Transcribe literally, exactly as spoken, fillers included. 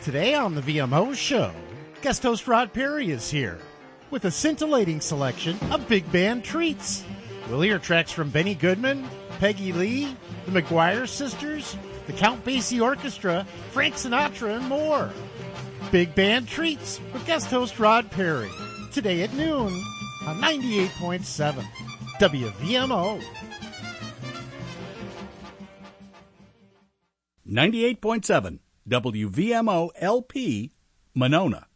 Today on the V M O Show, guest host Rod Perry is here with a scintillating selection of big band treats. We'll hear tracks from Benny Goodman, Peggy Lee, the McGuire Sisters, the Count Basie Orchestra, Frank Sinatra, and more. Big band treats with guest host Rod Perry. Today at noon on ninety-eight point seven W V M O. ninety-eight point seven W V M O L P, Monona.